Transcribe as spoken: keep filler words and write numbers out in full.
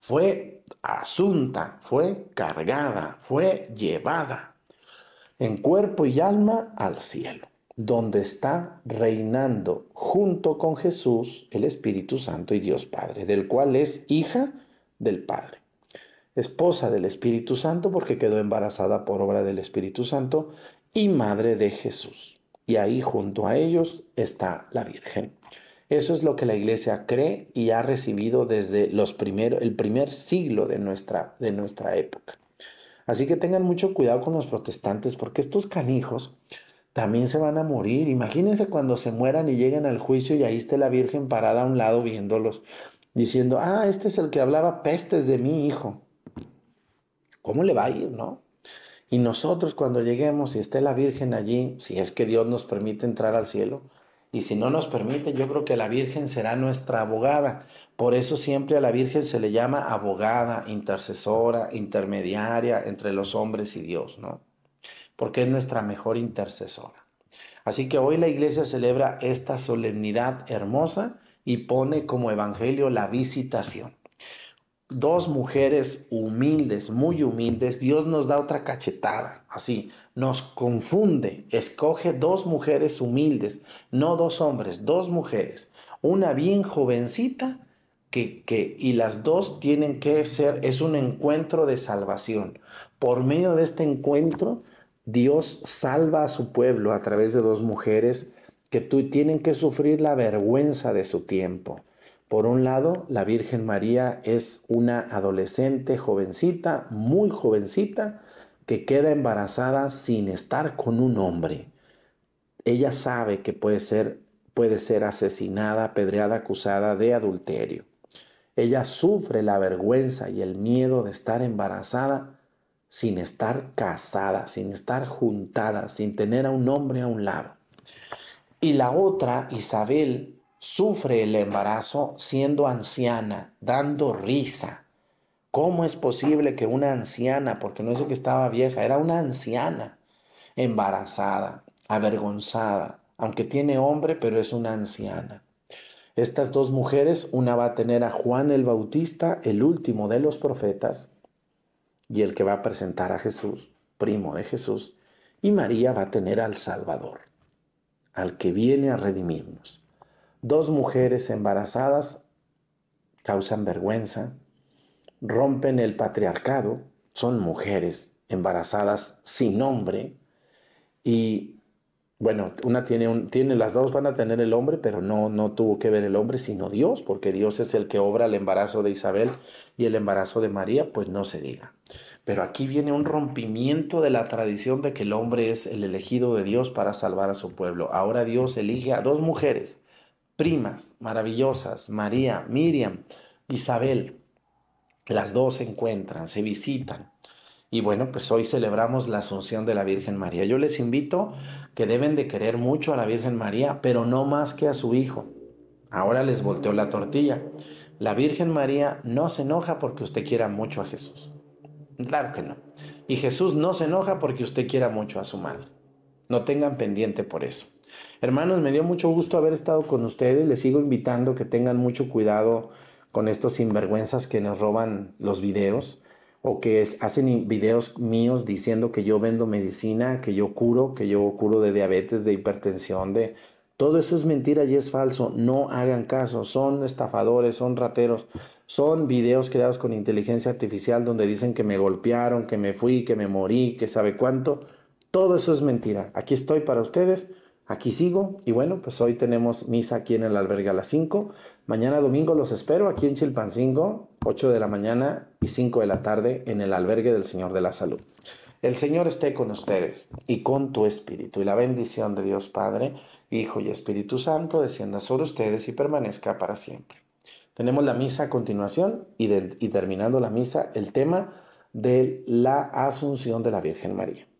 fue asunta, fue cargada, fue llevada en cuerpo y alma al cielo, donde está reinando junto con Jesús, el Espíritu Santo y Dios Padre, del cual es hija del Padre, esposa del Espíritu Santo porque quedó embarazada por obra del Espíritu Santo y madre de Jesús. Y ahí junto a ellos está la Virgen. Eso es lo que la Iglesia cree y ha recibido desde los primer, el primer siglo de nuestra, de nuestra época. Así que tengan mucho cuidado con los protestantes porque estos canijos también se van a morir. Imagínense cuando se mueran y lleguen al juicio y ahí esté la Virgen parada a un lado viéndolos, diciendo, ah, este es el que hablaba pestes de mi hijo. ¿Cómo le va a ir, no? Y nosotros cuando lleguemos y esté la Virgen allí, si es que Dios nos permite entrar al cielo, y si no nos permite, yo creo que la Virgen será nuestra abogada. Por eso siempre a la Virgen se le llama abogada, intercesora, intermediaria entre los hombres y Dios, ¿no? Porque es nuestra mejor intercesora. Así que hoy la iglesia celebra esta solemnidad hermosa y pone como evangelio la visitación. Dos mujeres humildes, muy humildes, Dios nos da otra cachetada, así, nos confunde, escoge dos mujeres humildes, no dos hombres, dos mujeres, una bien jovencita que, que, y las dos tienen que ser, es un encuentro de salvación. Por medio de este encuentro, Dios salva a su pueblo a través de dos mujeres que tú, tienen que sufrir la vergüenza de su tiempo. Por un lado, la Virgen María es una adolescente jovencita, muy jovencita, que queda embarazada sin estar con un hombre. Ella sabe que puede ser, puede ser asesinada, apedreada, acusada de adulterio. Ella sufre la vergüenza y el miedo de estar embarazada sin estar casada, sin estar juntada, sin tener a un hombre a un lado. Y la otra, Isabel, sufre el embarazo siendo anciana, dando risa. ¿Cómo es posible que una anciana, porque no es que estaba vieja, era una anciana, embarazada, avergonzada, aunque tiene hombre, pero es una anciana? Estas dos mujeres, una va a tener a Juan el Bautista, el último de los profetas, y el que va a presentar a Jesús, primo de Jesús, y María va a tener al Salvador, al que viene a redimirnos. Dos mujeres embarazadas causan vergüenza, rompen el patriarcado, son mujeres embarazadas sin nombre y bueno, una tiene un, tiene, las dos van a tener el hombre, pero no, no tuvo que ver el hombre sino Dios, porque Dios es el que obra el embarazo de Isabel y el embarazo de María, pues no se diga. Pero aquí viene un rompimiento de la tradición de que el hombre es el elegido de Dios para salvar a su pueblo. Ahora Dios elige a dos mujeres, primas, maravillosas, María, Miriam, Isabel. Las dos se encuentran, se visitan. Y bueno, pues hoy celebramos la Asunción de la Virgen María. Yo les invito que deben de querer mucho a la Virgen María, pero no más que a su hijo. Ahora les volteó la tortilla. La Virgen María no se enoja porque usted quiera mucho a Jesús. Claro que no. Y Jesús no se enoja porque usted quiera mucho a su madre. No tengan pendiente por eso. Hermanos, me dio mucho gusto haber estado con ustedes. Les sigo invitando que tengan mucho cuidado con estos sinvergüenzas que nos roban los videos o que es, hacen videos míos diciendo que yo vendo medicina, que yo curo, que yo curo de diabetes, de hipertensión, de... Todo eso es mentira y es falso. No hagan caso. Son estafadores, son rateros. Son videos creados con inteligencia artificial donde dicen que me golpearon, que me fui, que me morí, que sabe cuánto. Todo eso es mentira. Aquí estoy para ustedes. Aquí sigo. Y bueno, pues hoy tenemos misa aquí en el albergue a las cinco. Mañana domingo los espero aquí en Chilpancingo, ocho de la mañana y cinco de la tarde en el albergue del Señor de la Salud. El Señor esté con ustedes y con tu espíritu. Y la bendición de Dios Padre, Hijo y Espíritu Santo descienda sobre ustedes y permanezca para siempre. Tenemos la misa a continuación y, de, y terminando la misa, el tema de la Asunción de la Virgen María.